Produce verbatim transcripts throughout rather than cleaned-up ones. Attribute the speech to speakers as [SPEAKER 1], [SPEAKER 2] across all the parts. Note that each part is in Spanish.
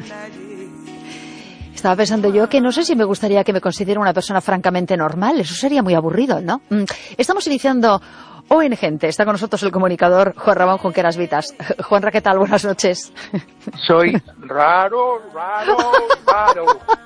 [SPEAKER 1] Estaba pensando yo que no sé si me gustaría que me considere una persona francamente normal. Eso sería muy aburrido, ¿no? Estamos iniciando Hoy en Gente. Está con nosotros el comunicador Juan Ramón Junqueras Vitas. Juanra, ¿qué tal? Buenas noches.
[SPEAKER 2] Soy raro, raro, raro.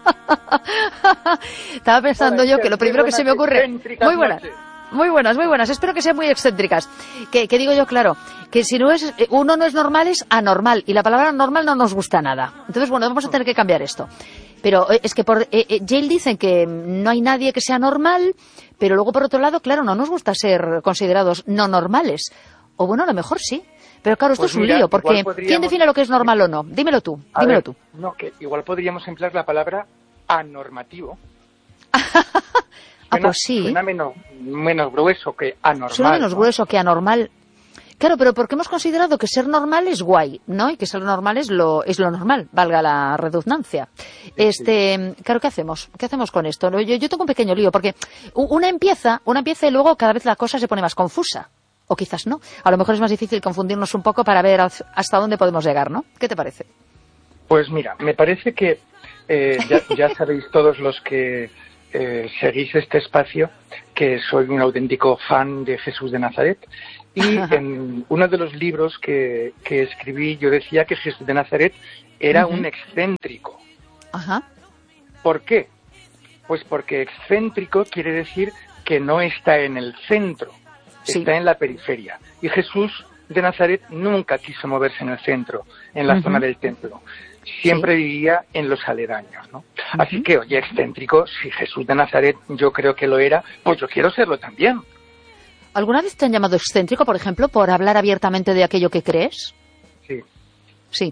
[SPEAKER 1] Estaba pensando yo que lo primero que se me ocurre... Muy buenas. Muy buenas, muy buenas. Espero que sean muy excéntricas. Que, que digo yo, claro, que si no es uno no es normal, es anormal. Y la palabra normal no nos gusta nada. Entonces, bueno, vamos a tener que cambiar esto. Pero es que por eh, eh, Yale dicen que no hay nadie que sea normal, pero luego por otro lado, claro, no nos gusta ser considerados no normales. O bueno, a lo mejor sí. Pero claro, esto
[SPEAKER 2] pues
[SPEAKER 1] es un
[SPEAKER 2] mira,
[SPEAKER 1] lío, porque
[SPEAKER 2] podríamos...
[SPEAKER 1] ¿quién define lo que es normal o no? Dímelo tú,
[SPEAKER 2] a
[SPEAKER 1] dímelo
[SPEAKER 2] ver,
[SPEAKER 1] tú.
[SPEAKER 2] No, que igual podríamos emplear la palabra anormativo.
[SPEAKER 1] Ah,
[SPEAKER 2] Suena,
[SPEAKER 1] pues sí.
[SPEAKER 2] Suena menos, menos grueso que anormal.
[SPEAKER 1] Suena menos
[SPEAKER 2] ¿no?
[SPEAKER 1] grueso que anormal. Claro, pero porque hemos considerado que ser normal es guay, ¿no? Y que ser normal es lo es lo normal, valga la redundancia.
[SPEAKER 2] Sí,
[SPEAKER 1] este,
[SPEAKER 2] sí.
[SPEAKER 1] Claro, ¿qué hacemos? ¿Qué hacemos con esto? Yo, yo tengo un pequeño lío, porque una empieza, una empieza y luego cada vez la cosa se pone más confusa. O quizás no. A lo mejor es más difícil confundirnos un poco para ver hasta dónde podemos llegar, ¿no? ¿Qué te parece?
[SPEAKER 2] Pues mira, me parece que eh, ya, ya sabéis todos los que eh, seguís este espacio que soy un auténtico fan de Jesús de Nazaret. Y en uno de los libros que, que escribí yo decía que Jesús de Nazaret era uh-huh. un excéntrico.
[SPEAKER 1] Ajá.
[SPEAKER 2] ¿Por qué? Pues porque excéntrico quiere decir que no está en el centro, sí. está en la periferia. Y Jesús de Nazaret nunca quiso moverse en el centro, en la uh-huh. zona del templo. Siempre sí. vivía en los aledaños, ¿no? Uh-huh. Así que, oye, excéntrico, si Jesús de Nazaret yo creo que lo era, pues yo quiero serlo también.
[SPEAKER 1] ¿Alguna vez te han llamado excéntrico, por ejemplo, por hablar abiertamente de aquello que crees?
[SPEAKER 2] Sí.
[SPEAKER 1] Sí.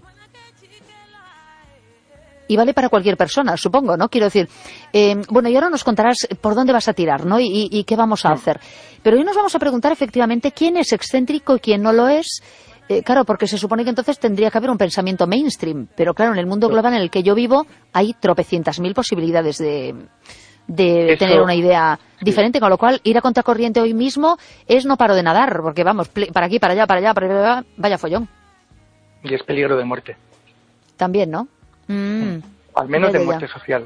[SPEAKER 1] Y vale para cualquier persona, supongo, ¿no? Quiero decir, eh, bueno, y ahora nos contarás por dónde vas a tirar, ¿no? Y, y, y qué vamos a sí. hacer. Pero hoy nos vamos a preguntar efectivamente quién es excéntrico y quién no lo es. Eh, claro, porque se supone que entonces tendría que haber un pensamiento mainstream. Pero claro, en el mundo global en el que yo vivo hay tropecientas mil posibilidades de... de Eso, tener una idea diferente, sí. con lo cual ir a contracorriente hoy mismo es no paro de nadar, porque vamos, para aquí, para allá, para allá, para allá, vaya follón.
[SPEAKER 2] Y es peligro de muerte.
[SPEAKER 1] También, ¿no? Mm,
[SPEAKER 2] Al menos de muerte ya. social.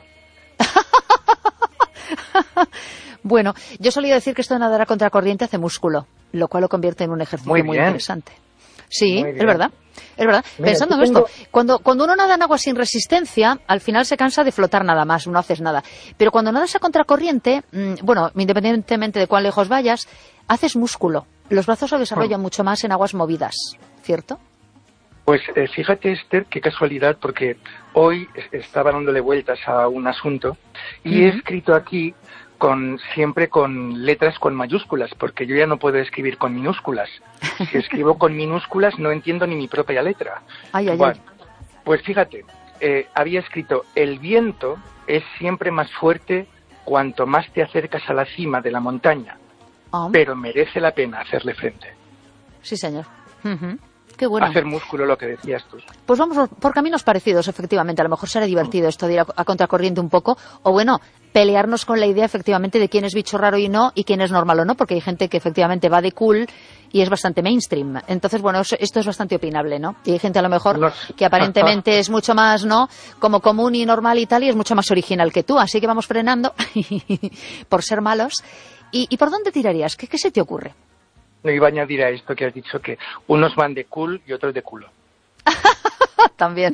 [SPEAKER 1] Bueno, yo solía decir que esto de nadar a contracorriente hace músculo, lo cual lo convierte en un ejercicio muy, muy interesante. Sí, es verdad, es verdad. Mira, Pensando en tengo... esto, cuando, cuando uno nada en agua sin resistencia, al final se cansa de flotar nada más, no haces nada. Pero cuando nadas a contracorriente, mmm, bueno, independientemente de cuán lejos vayas, haces músculo. Los brazos se desarrollan oh. mucho más en aguas movidas, ¿cierto?
[SPEAKER 2] Pues eh, fíjate, Esther, qué casualidad, porque hoy estaba dándole vueltas a un asunto y uh-huh. he escrito aquí con siempre con letras con mayúsculas, porque yo ya no puedo escribir con minúsculas. Si escribo con minúsculas no entiendo ni mi propia letra.
[SPEAKER 1] Ay, ay,
[SPEAKER 2] bueno,
[SPEAKER 1] ay.
[SPEAKER 2] Pues fíjate, eh, había escrito, el viento es siempre más fuerte cuanto más te acercas a la cima de la montaña, oh. pero merece la pena hacerle frente.
[SPEAKER 1] Sí, señor. Uh-huh. Qué bueno.
[SPEAKER 2] Hacer músculo, lo que decías tú.
[SPEAKER 1] Pues vamos por caminos parecidos, efectivamente. A lo mejor será divertido esto de ir a, a contracorriente un poco. O bueno, pelearnos con la idea, efectivamente, de quién es bicho raro y no, y quién es normal o no, porque hay gente que efectivamente va de cool y es bastante mainstream. Entonces, bueno, esto es bastante opinable, ¿no? Y hay gente a lo mejor no. que aparentemente es mucho más, ¿no?, como común y normal y tal, y es mucho más original que tú. Así que vamos frenando por ser malos. ¿Y, y por dónde tirarías? ¿Qué, qué se te ocurre?
[SPEAKER 2] No iba a añadir a esto que has dicho que unos van de cool y otros de culo.
[SPEAKER 1] También.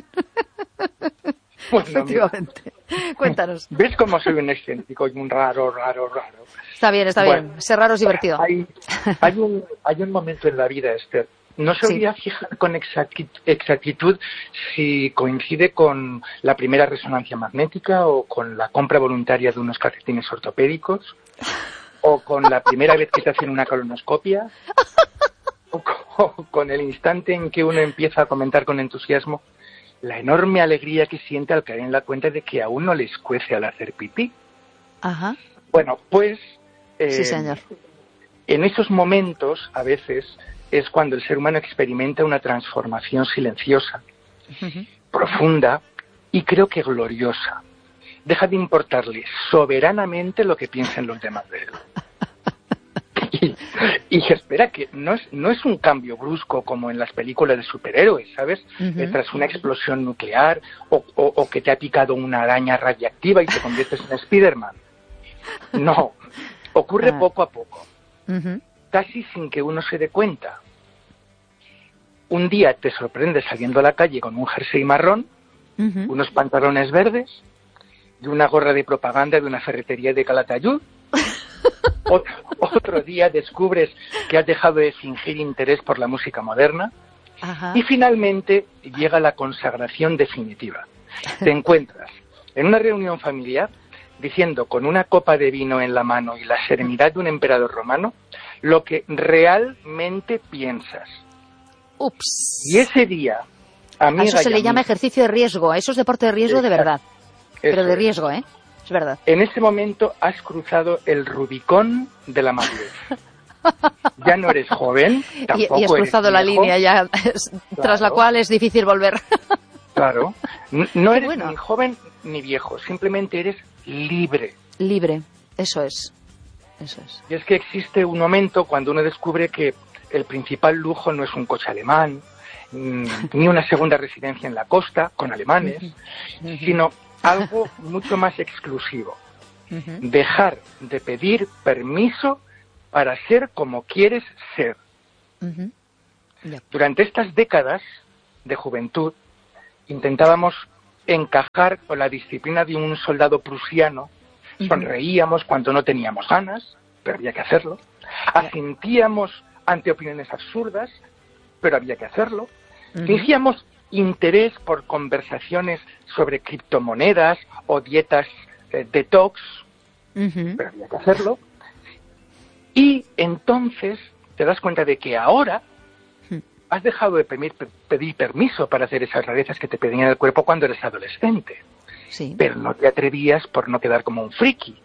[SPEAKER 2] Bueno,
[SPEAKER 1] efectivamente. Mira. Cuéntanos.
[SPEAKER 2] ¿Ves cómo soy un excéntrico y un raro, raro, raro?
[SPEAKER 1] Está bien, está bueno, bien. Ser raro es divertido.
[SPEAKER 2] Hay, hay, un, hay un momento en la vida, Esther. No sabría sí. fijar con exactitud si coincide con la primera resonancia magnética o con la compra voluntaria de unos calcetines ortopédicos. O con la primera vez que te hacen una colonoscopia, o con, con el instante en que uno empieza a comentar con entusiasmo la enorme alegría que siente al caer en la cuenta de que a uno le escuece al hacer pipí.
[SPEAKER 1] Ajá.
[SPEAKER 2] Bueno, pues eh,
[SPEAKER 1] sí, señor.
[SPEAKER 2] En esos momentos, a veces, es cuando el ser humano experimenta una transformación silenciosa, uh-huh. profunda y creo que gloriosa. Deja de importarle soberanamente lo que piensen los demás de él. Y, y espera, que no es, no es un cambio brusco como en las películas de superhéroes, ¿sabes? Uh-huh. Eh, tras una explosión nuclear o, o, o que te ha picado una araña radiactiva y te conviertes en Spiderman. No, ocurre uh-huh. poco a poco, uh-huh. casi sin que uno se dé cuenta. Un día te sorprendes saliendo a la calle con un jersey marrón, uh-huh. unos pantalones verdes y una gorra de propaganda de una ferretería de Calatayud. Otro, otro día descubres que has dejado de fingir interés por la música moderna. Ajá. Y finalmente llega la consagración definitiva. Te encuentras en una reunión familiar diciendo con una copa de vino en la mano y la serenidad de un emperador romano lo que realmente piensas.
[SPEAKER 1] Ups.
[SPEAKER 2] Y ese día, amiga,
[SPEAKER 1] a eso se le
[SPEAKER 2] amiga,
[SPEAKER 1] llama ejercicio de riesgo. Eso es deporte de riesgo de verdad. Pero de riesgo, ¿eh? Es verdad.
[SPEAKER 2] En ese momento has cruzado el Rubicón de la madurez. Ya no eres joven, tampoco
[SPEAKER 1] y, y has cruzado
[SPEAKER 2] eres
[SPEAKER 1] la
[SPEAKER 2] viejo,
[SPEAKER 1] línea ya, claro. Tras la cual es difícil volver.
[SPEAKER 2] Claro. No eres
[SPEAKER 1] bueno.
[SPEAKER 2] ni joven ni viejo, simplemente eres libre.
[SPEAKER 1] Libre, eso es. Eso es.
[SPEAKER 2] Y es que existe un momento cuando uno descubre que el principal lujo no es un coche alemán, ni una segunda residencia en la costa con alemanes, uh-huh. Uh-huh. sino algo mucho más exclusivo. Uh-huh. Dejar de pedir permiso para ser como quieres ser. Uh-huh. Yeah. Durante estas décadas de juventud intentábamos encajar con la disciplina de un soldado prusiano. Uh-huh. Sonreíamos cuando no teníamos ganas, pero había que hacerlo. Asentíamos ante opiniones absurdas, pero había que hacerlo. Uh-huh. Fingíamos interés por conversaciones sobre criptomonedas o dietas eh, detox, uh-huh. pero había que hacerlo. Y entonces te das cuenta de que ahora uh-huh. has dejado de pedir, pedir permiso para hacer esas rarezas que te pedían el cuerpo cuando eres adolescente.
[SPEAKER 1] Sí.
[SPEAKER 2] Pero no te atrevías por no quedar como un friki.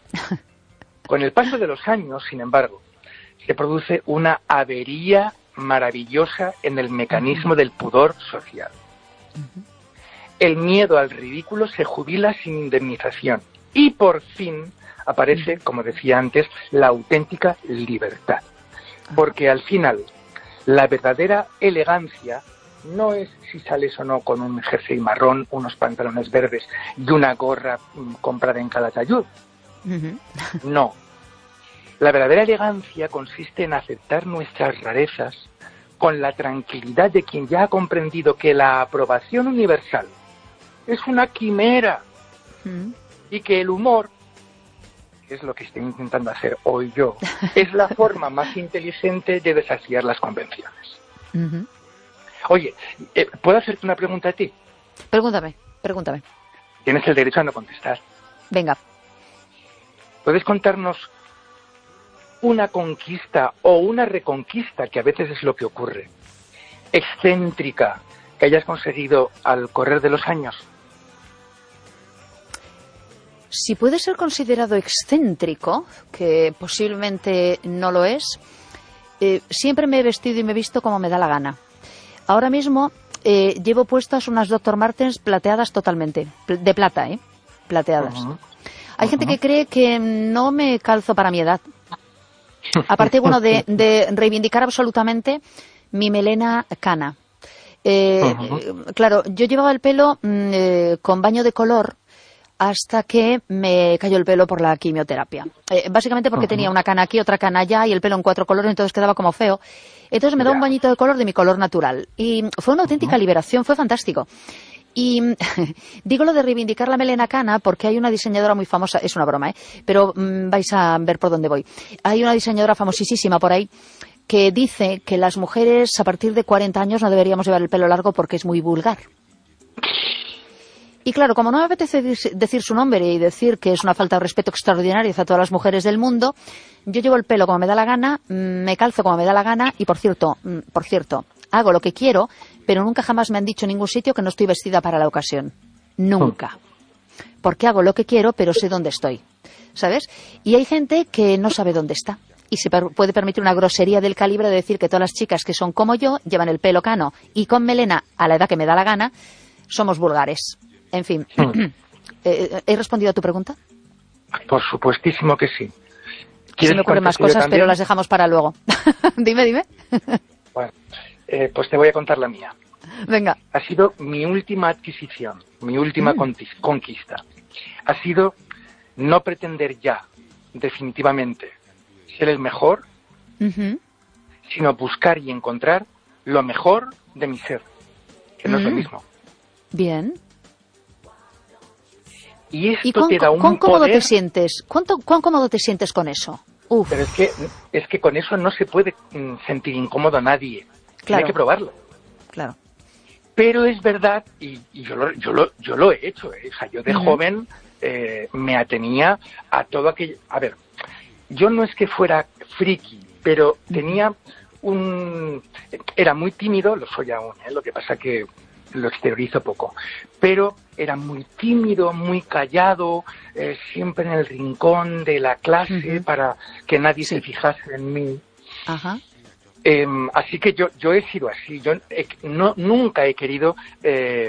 [SPEAKER 2] Con el paso de los años, sin embargo, se produce una avería maravillosa en el mecanismo uh-huh. del pudor social. Uh-huh. El miedo al ridículo se jubila sin indemnización y por fin aparece, uh-huh. como decía antes, la auténtica libertad. Uh-huh. Porque al final, la verdadera elegancia no es si sales o no con un jersey marrón, unos pantalones verdes y una gorra um, comprada en Calatayud. Uh-huh. No. La verdadera elegancia consiste en aceptar nuestras rarezas con la tranquilidad de quien ya ha comprendido que la aprobación universal es una quimera uh-huh. y que el humor, que es lo que estoy intentando hacer hoy yo, es la forma más inteligente de desafiar las convenciones. Uh-huh. Oye, eh, ¿puedo hacerte una pregunta a ti?
[SPEAKER 1] Pregúntame, pregúntame.
[SPEAKER 2] Tienes el derecho a no contestar.
[SPEAKER 1] Venga.
[SPEAKER 2] ¿Puedes contarnos una conquista o una reconquista, que a veces es lo que ocurre, excéntrica, que hayas conseguido al correr de los años?
[SPEAKER 1] Si puede ser considerado excéntrico, que posiblemente no lo es, eh, siempre me he vestido y me he visto como me da la gana. Ahora mismo eh, llevo puestas unas doctor Martens plateadas totalmente, de plata, ¿eh? Plateadas. Uh-huh. Hay uh-huh. gente que cree que no me calzo para mi edad. Aparte, bueno, de, de reivindicar absolutamente mi melena cana. Eh, uh-huh. Claro, yo llevaba el pelo eh, con baño de color hasta que me cayó el pelo por la quimioterapia. Eh, básicamente porque uh-huh. tenía una cana aquí, otra cana allá y el pelo en cuatro colores, entonces quedaba como feo. Entonces me da yeah. un bañito de color de mi color natural. Y fue una auténtica uh-huh. liberación, fue fantástico. Y digo lo de reivindicar la melena cana porque hay una diseñadora muy famosa, es una broma, ¿eh? Pero mmm, vais a ver por dónde voy. Hay una diseñadora famosísima por ahí que dice que las mujeres a partir de cuarenta años no deberíamos llevar el pelo largo porque es muy vulgar. Y claro, como no me apetece decir su nombre y decir que es una falta de respeto extraordinaria hacia todas las mujeres del mundo, yo llevo el pelo como me da la gana, me calzo como me da la gana y, por cierto, por cierto, hago lo que quiero, pero nunca jamás me han dicho en ningún sitio que no estoy vestida para la ocasión. Nunca. Porque hago lo que quiero, pero sé dónde estoy. ¿Sabes? Y hay gente que no sabe dónde está. Y se per- puede permitir una grosería del calibre de decir que todas las chicas que son como yo, llevan el pelo cano y con melena a la edad que me da la gana, somos vulgares. En fin. ¿He respondido a tu pregunta?
[SPEAKER 2] Por supuestísimo que sí.
[SPEAKER 1] Se me ocurren más cosas, pero las dejamos para luego. Dime, dime.
[SPEAKER 2] Bueno, eh, pues te voy a contar la mía.
[SPEAKER 1] Venga.
[SPEAKER 2] Ha sido mi última adquisición, mi última mm. conquista. Ha sido no pretender ya, definitivamente, ser el mejor, uh-huh. sino buscar y encontrar lo mejor de mi ser, que no mm. es lo mismo.
[SPEAKER 1] Bien.
[SPEAKER 2] Y esto
[SPEAKER 1] ¿Y cuán,
[SPEAKER 2] te da un
[SPEAKER 1] cuán cómodo
[SPEAKER 2] poder...
[SPEAKER 1] te sientes? ¿Cuánto, ¿Cuán cómodo te sientes con eso? Uf.
[SPEAKER 2] Pero es que, es que con eso no se puede mm, sentir incómodo a nadie. Claro. Tiene que probarlo.
[SPEAKER 1] Claro.
[SPEAKER 2] Pero es verdad, y, y yo, lo, yo, lo, yo lo he hecho, ¿eh? O sea, yo de uh-huh. joven eh, me atenía a todo aquello... A ver, yo no es que fuera friki, pero tenía un... Era muy tímido, lo soy aún, ¿eh? Lo que pasa que lo exteriorizo poco, pero era muy tímido, muy callado, eh, siempre en el rincón de la clase uh-huh. para que nadie sí. se fijase en mí.
[SPEAKER 1] Ajá.
[SPEAKER 2] Eh, así que yo yo he sido así, yo he, no nunca he querido eh,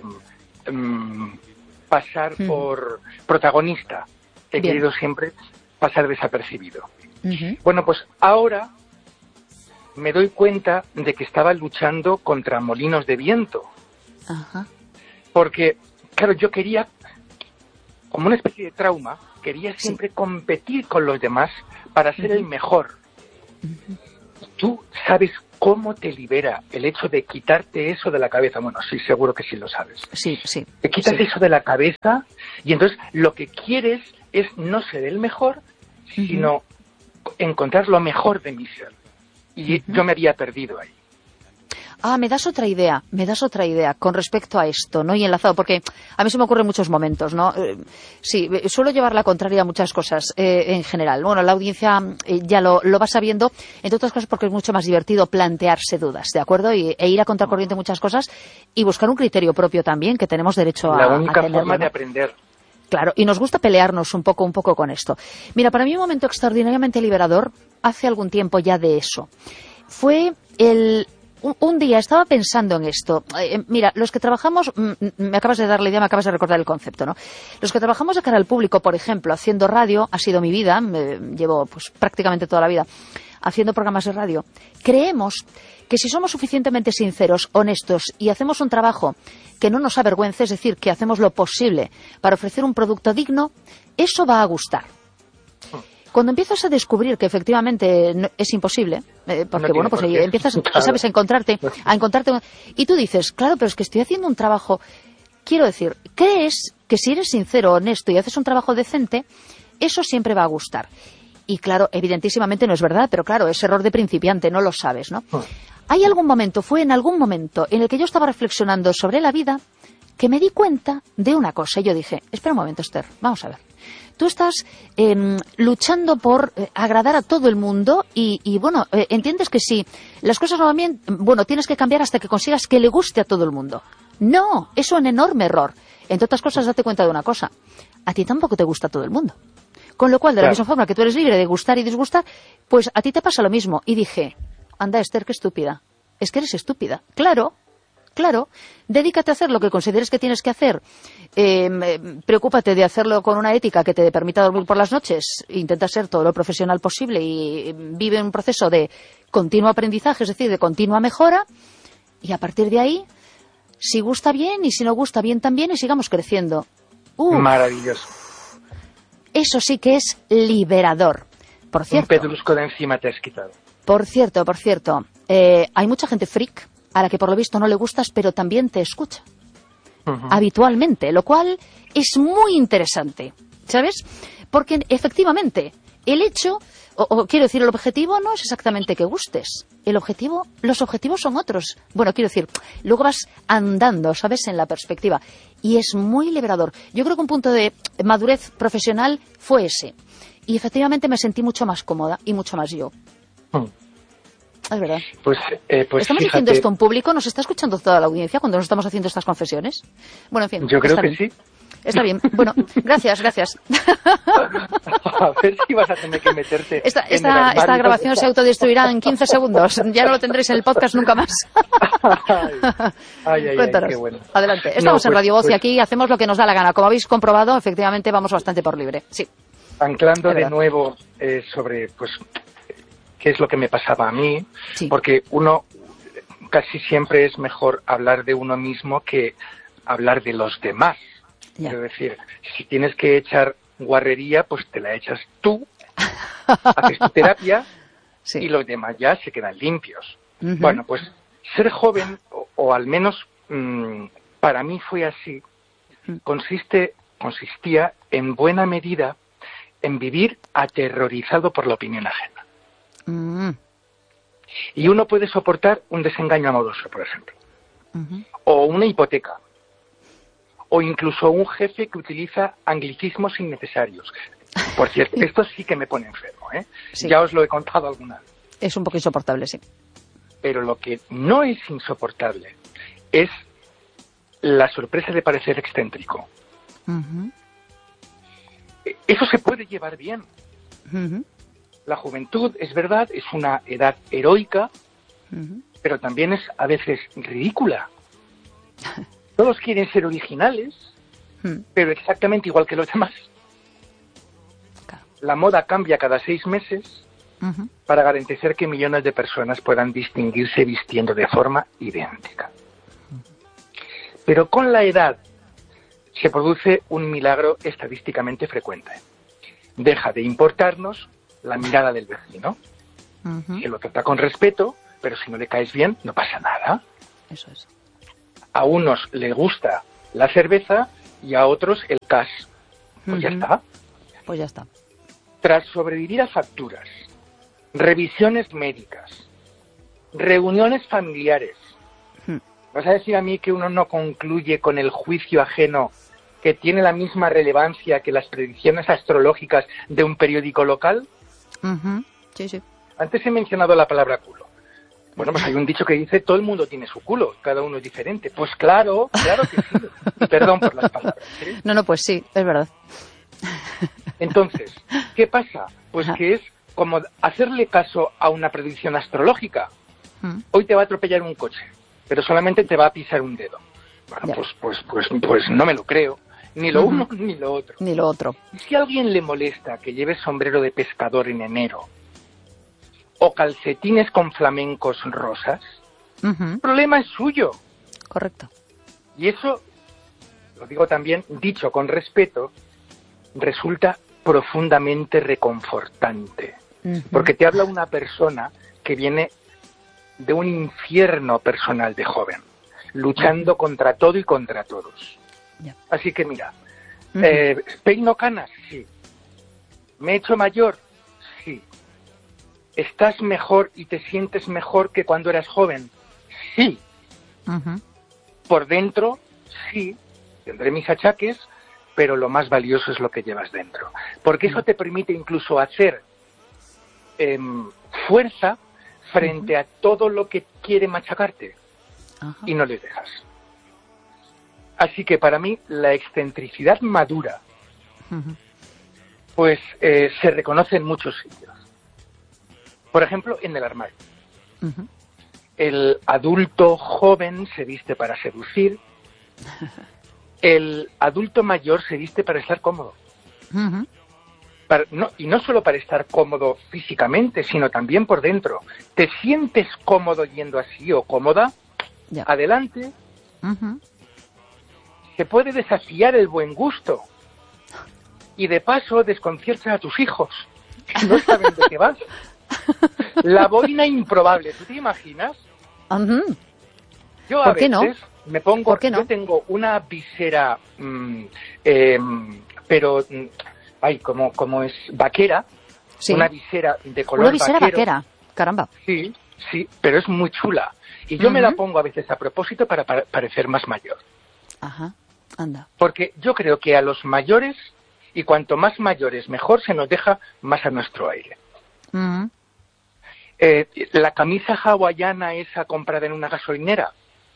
[SPEAKER 2] um, pasar uh-huh. por protagonista, he Bien. querido siempre pasar desapercibido. Uh-huh. Bueno, pues ahora me doy cuenta de que estaba luchando contra molinos de viento.
[SPEAKER 1] Ajá.
[SPEAKER 2] Porque, claro, yo quería, como una especie de trauma, quería siempre sí. competir con los demás para ser uh-huh. el mejor. Uh-huh. ¿Tú sabes cómo te libera el hecho de quitarte eso de la cabeza? Bueno, sí, seguro que sí lo sabes.
[SPEAKER 1] Sí, sí.
[SPEAKER 2] Te quitas sí. eso de la cabeza y entonces lo que quieres es no ser el mejor, uh-huh. sino encontrar lo mejor de mi ser. Y uh-huh. yo me había perdido ahí.
[SPEAKER 1] Ah, me das otra idea, me das otra idea con respecto a esto, ¿no? Y enlazado, porque a mí se me ocurren muchos momentos, ¿no? Eh, sí, suelo llevar la contraria a muchas cosas eh, en general. Bueno, la audiencia eh, ya lo, lo va sabiendo, entre otras cosas porque es mucho más divertido plantearse dudas, ¿de acuerdo? Y, e ir a contracorriente muchas cosas y buscar un criterio propio también, que tenemos derecho a,
[SPEAKER 2] la única
[SPEAKER 1] a tenerlo,
[SPEAKER 2] forma
[SPEAKER 1] ¿no?
[SPEAKER 2] de aprender.
[SPEAKER 1] Claro, y nos gusta pelearnos un poco, un poco con esto. Mira, para mí un momento extraordinariamente liberador, hace algún tiempo ya de eso, fue el... Un día estaba pensando en esto. Eh, mira, los que trabajamos, me acabas de dar la idea, me acabas de recordar el concepto, ¿no? Los que trabajamos de cara al público, por ejemplo, haciendo radio, ha sido mi vida, me llevo pues prácticamente toda la vida haciendo programas de radio, creemos que si somos suficientemente sinceros, honestos y hacemos un trabajo que no nos avergüence, es decir, que hacemos lo posible para ofrecer un producto digno, eso va a gustar. Cuando empiezas a descubrir que efectivamente no, es imposible, eh, porque no bueno, pues ahí empiezas, claro. sabes, a encontrarte, a encontrarte, y tú dices, claro, pero es que estoy haciendo un trabajo, quiero decir, crees que si eres sincero, honesto y haces un trabajo decente, eso siempre va a gustar. Y claro, evidentísimamente no es verdad, pero claro, es error de principiante, no lo sabes, ¿no? Hay algún momento, fue en algún momento en el que yo estaba reflexionando sobre la vida, que me di cuenta de una cosa, y yo dije, espera un momento, Esther, vamos a ver. Tú estás eh, luchando por eh, agradar a todo el mundo y, y bueno, eh, entiendes que si las cosas no van bien, bueno, tienes que cambiar hasta que consigas que le guste a todo el mundo. No, eso es un enorme error. Entre otras cosas, date cuenta de una cosa. A ti tampoco te gusta todo el mundo. Con lo cual, de la claro. misma forma que tú eres libre de gustar y disgustar, pues a ti te pasa lo mismo. Y dije, anda, Esther, qué estúpida. Es que eres estúpida. Claro. Claro, dedícate a hacer lo que consideres que tienes que hacer. Eh, preocúpate de hacerlo con una ética que te permita dormir por las noches. Intenta ser todo lo profesional posible y vive un proceso de continuo aprendizaje, es decir, de continua mejora. Y a partir de ahí, si gusta bien y si no gusta bien también, y sigamos creciendo. Uf,
[SPEAKER 2] maravilloso.
[SPEAKER 1] Eso sí que es liberador. Por cierto,
[SPEAKER 2] un pedrusco de encima te has quitado.
[SPEAKER 1] Por cierto, por cierto, eh, hay mucha gente freak a la que por lo visto no le gustas, pero también te escucha. Uh-huh. Habitualmente, lo cual es muy interesante, ¿sabes? Porque efectivamente, el hecho, o, o quiero decir, el objetivo no es exactamente que gustes. El objetivo, los objetivos son otros. Bueno, quiero decir, luego vas andando, ¿sabes? En la perspectiva. Y es muy liberador. Yo creo que un punto de madurez profesional fue ese. Y efectivamente me sentí mucho más cómoda y mucho más yo. Uh. Es verdad.
[SPEAKER 2] Pues, eh, pues
[SPEAKER 1] ¿Estamos
[SPEAKER 2] fíjate,
[SPEAKER 1] diciendo esto en público? ¿Nos está escuchando toda la audiencia cuando nos estamos haciendo estas confesiones? Bueno, en fin.
[SPEAKER 2] Yo creo que
[SPEAKER 1] bien.
[SPEAKER 2] sí.
[SPEAKER 1] Está bien. Bueno, gracias, gracias.
[SPEAKER 2] A ver si vas a tener que meterte.
[SPEAKER 1] Esta, esta, esta grabación se autodestruirá en quince segundos. Ya no lo tendréis en el podcast nunca más.
[SPEAKER 2] Ay, ay, ay,
[SPEAKER 1] Cuéntanos.
[SPEAKER 2] Qué bueno.
[SPEAKER 1] Adelante. Estamos no, pues, en Radio Voz pues... y aquí hacemos lo que nos da la gana. Como habéis comprobado, efectivamente vamos bastante por libre. Sí.
[SPEAKER 2] Anclando de nuevo eh, sobre, pues, qué es lo que me pasaba a mí, sí. Porque uno casi siempre es mejor hablar de uno mismo que hablar de los demás. Ya. Es decir, si tienes que echar guarrería, pues te la echas tú, haces tu terapia sí. Y los demás ya se quedan limpios. Uh-huh. Bueno, pues ser joven, o, o al menos mmm, para mí fue así, consiste, consistía en buena medida en vivir aterrorizado por la opinión ajena. Uh-huh. Y uno puede soportar un desengaño amoroso, por ejemplo, uh-huh. O una hipoteca, o incluso un jefe que utiliza anglicismos innecesarios. Por cierto, esto sí que me pone enfermo, ¿eh? Sí. Ya os lo he contado alguna vez.
[SPEAKER 1] Es un poco insoportable, sí.
[SPEAKER 2] Pero lo que no es insoportable es la sorpresa de parecer excéntrico. Uh-huh. Eso se puede llevar bien. Uh-huh. La juventud, es verdad, es una edad heroica, uh-huh. Pero también es a veces ridícula. Todos quieren ser originales, uh-huh. Pero exactamente igual que los demás. Claro. La moda cambia cada seis meses, uh-huh. Para garantizar que millones de personas puedan distinguirse vistiendo de forma idéntica. Uh-huh. Pero con la edad se produce un milagro estadísticamente frecuente. Deja de importarnos la mirada del vecino. Uh-huh. Se lo trata con respeto, pero si no le caes bien, no pasa nada.
[SPEAKER 1] Eso es.
[SPEAKER 2] A unos les gusta la cerveza y a otros el cash. Pues uh-huh. Ya está.
[SPEAKER 1] Pues ya está.
[SPEAKER 2] Tras sobrevivir a facturas, revisiones médicas, reuniones familiares, uh-huh. ¿Vas a decir a mí que uno no concluye con el juicio ajeno que tiene la misma relevancia que las predicciones astrológicas de un periódico local?
[SPEAKER 1] Uh-huh. Sí, sí.
[SPEAKER 2] Antes he mencionado la palabra culo. Bueno, pues hay un dicho que dice, todo el mundo tiene su culo, cada uno es diferente. Pues claro, claro que sí. Perdón por las palabras, ¿eh?
[SPEAKER 1] No, no, pues sí, es verdad.
[SPEAKER 2] Entonces, ¿qué pasa? Pues Ajá. Que es como hacerle caso a una predicción astrológica. Uh-huh. Hoy te va a atropellar un coche, pero solamente te va a pisar un dedo. Bueno, pues, pues, pues, pues no me lo creo. Ni lo uh-huh. uno ni lo otro.
[SPEAKER 1] Ni lo otro.
[SPEAKER 2] Si a alguien le molesta que lleve sombrero de pescador en enero o calcetines con flamencos rosas, uh-huh. El problema es suyo.
[SPEAKER 1] Correcto.
[SPEAKER 2] Y eso, lo digo también, dicho con respeto, resulta profundamente reconfortante. Uh-huh. Porque te habla una persona que viene de un infierno personal de joven, luchando uh-huh. contra todo y contra todos. Yeah. Así que mira, uh-huh. eh, ¿peino canas? Sí. ¿Me he hecho mayor? Sí. ¿Estás mejor y te sientes mejor que cuando eras joven? Sí. Uh-huh. Por dentro, sí. Tendré mis achaques, pero lo más valioso es lo que llevas dentro. Porque eso uh-huh. te permite incluso hacer eh, fuerza frente uh-huh. a todo lo que quiere machacarte. Uh-huh. Y no les dejas. Así que para mí la excentricidad madura uh-huh. pues eh, se reconoce en muchos sitios. Por ejemplo, en el armario. Uh-huh. El adulto joven se viste para seducir. El adulto mayor se viste para estar cómodo. Uh-huh. Para, no, y no solo para estar cómodo físicamente, sino también por dentro. ¿Te sientes cómodo yendo así o cómoda? Yeah. Adelante. Uh-huh. Se puede desafiar el buen gusto. Y de paso desconciertas a tus hijos, que no saben de qué vas. La boina improbable, ¿tú te imaginas?
[SPEAKER 1] Uh-huh.
[SPEAKER 2] Yo a
[SPEAKER 1] ¿Por qué
[SPEAKER 2] veces
[SPEAKER 1] no?
[SPEAKER 2] me pongo,
[SPEAKER 1] ¿Por qué no?
[SPEAKER 2] Yo tengo una visera, mmm, eh, pero, ay, como, como es vaquera, sí. Una visera de color
[SPEAKER 1] Una visera
[SPEAKER 2] vaquero.
[SPEAKER 1] vaquera, caramba.
[SPEAKER 2] Sí, sí, pero es muy chula. Y yo uh-huh. me la pongo a veces a propósito para, para parecer más mayor.
[SPEAKER 1] Ajá, anda.
[SPEAKER 2] Porque yo creo que a los mayores, y cuanto más mayores mejor, se nos deja más a nuestro aire. Uh-huh. Eh, la camisa hawaiana esa comprada en una gasolinera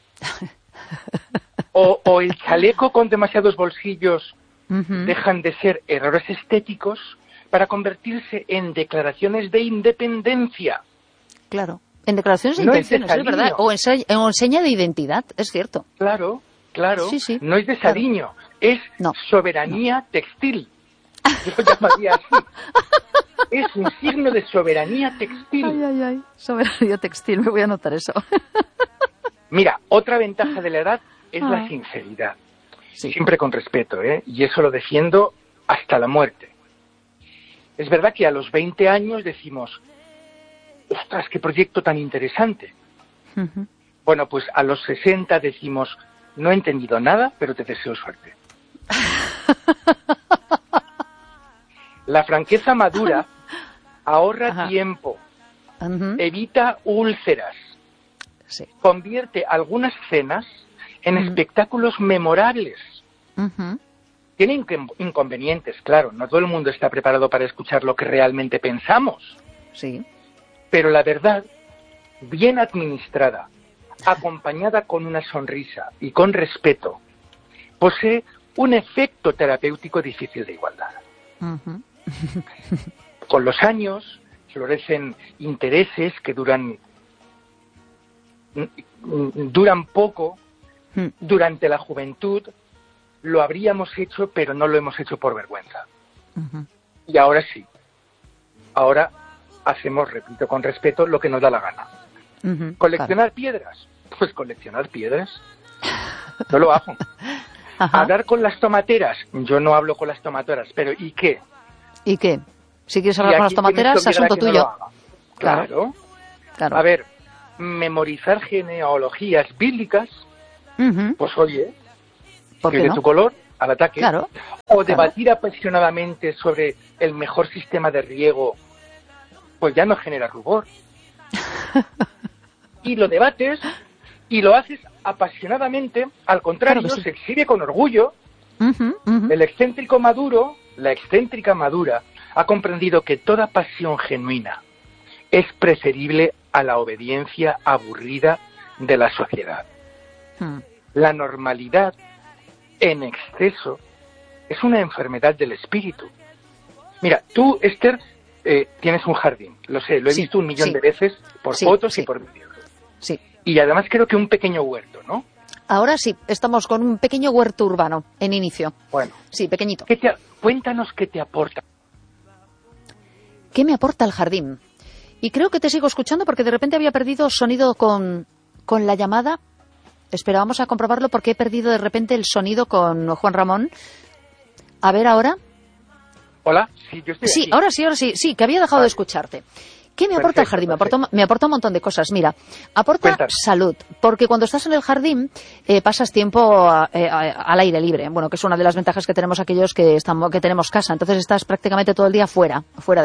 [SPEAKER 2] o, o el chaleco con demasiados bolsillos uh-huh. dejan de ser errores estéticos para convertirse en declaraciones de independencia.
[SPEAKER 1] Claro, en declaraciones de
[SPEAKER 2] no
[SPEAKER 1] intenciones,
[SPEAKER 2] es,
[SPEAKER 1] es verdad, o en, en seña de identidad, es cierto.
[SPEAKER 2] Claro, claro,
[SPEAKER 1] sí, sí,
[SPEAKER 2] no es desaliño, claro. Es
[SPEAKER 1] no,
[SPEAKER 2] soberanía
[SPEAKER 1] no.
[SPEAKER 2] textil. Yo lo llamaría así. Es un signo de soberanía textil.
[SPEAKER 1] Ay, ay, ay. Soberanía textil, me voy a anotar eso.
[SPEAKER 2] Mira, otra ventaja de la edad es
[SPEAKER 1] ah.
[SPEAKER 2] la sinceridad.
[SPEAKER 1] Sí.
[SPEAKER 2] Siempre con respeto, ¿eh? Y eso lo defiendo hasta la muerte. Es verdad que a los veinte años decimos, ostras, qué proyecto tan interesante.
[SPEAKER 1] Uh-huh.
[SPEAKER 2] Bueno, pues a los sesenta decimos, no he entendido nada, pero te deseo suerte. La franqueza madura ahorra Ajá. tiempo, uh-huh. evita úlceras, sí. convierte algunas cenas en uh-huh. espectáculos memorables. Uh-huh. Tiene inc- inconvenientes, claro, no todo el mundo está preparado para escuchar lo que realmente pensamos.
[SPEAKER 1] Sí.
[SPEAKER 2] Pero la verdad, bien administrada, acompañada con una sonrisa y con respeto, posee un efecto terapéutico difícil de igualar. Uh-huh. Con los años florecen intereses que duran duran poco. Uh-huh. Durante la juventud lo habríamos hecho, pero no lo hemos hecho por vergüenza. Uh-huh. Y ahora sí. Ahora hacemos, repito, con respeto, lo que nos da la gana. Uh-huh, ¿Coleccionar claro. piedras? Pues coleccionar piedras. No lo hago. Ajá. Hablar con las tomateras. Yo no hablo con las tomateras, pero ¿y qué?
[SPEAKER 1] ¿Y qué? Si quieres hablar con las tomateras, es asunto tuyo.
[SPEAKER 2] No claro. Claro. claro. A ver, memorizar genealogías bíblicas, uh-huh. pues oye, que de no? tu color al ataque.
[SPEAKER 1] Claro.
[SPEAKER 2] O debatir claro. apasionadamente sobre el mejor sistema de riego, pues ya no genera rubor. Y lo debates y lo haces apasionadamente, al contrario, claro sí. se exhibe con orgullo. Uh-huh, uh-huh. El excéntrico maduro, la excéntrica madura, ha comprendido que toda pasión genuina es preferible a la obediencia aburrida de la sociedad. Uh-huh. La normalidad en exceso es una enfermedad del espíritu. Mira, tú, Esther, eh, tienes un jardín, lo sé, lo he sí, visto un millón sí. de veces por sí, fotos sí. y por vídeos.
[SPEAKER 1] Sí.
[SPEAKER 2] Y además creo que un pequeño huerto, ¿no?
[SPEAKER 1] Ahora sí, estamos con un pequeño huerto urbano en inicio.
[SPEAKER 2] Bueno.
[SPEAKER 1] Sí, pequeñito.
[SPEAKER 2] ¿Qué te, cuéntanos qué te aporta.
[SPEAKER 1] ¿Qué me aporta el jardín? Y creo que te sigo escuchando porque de repente había perdido sonido con, con la llamada. Espera, vamos a comprobarlo porque he perdido de repente el sonido con Juan Ramón. A ver, ¿ahora?
[SPEAKER 2] Hola, sí, yo estoy
[SPEAKER 1] Sí,
[SPEAKER 2] aquí.
[SPEAKER 1] ahora sí, ahora sí, sí, que había dejado vale. de escucharte. ¿Qué me aporta perfecto, el jardín? Me aporta, me aporta un montón de cosas. Mira, aporta Cuéntame. salud, porque cuando estás en el jardín eh, pasas tiempo a, eh, a, al aire libre, bueno, que es una de las ventajas que tenemos aquellos que estamos, que tenemos casa. Entonces estás prácticamente todo el día fuera, fuera de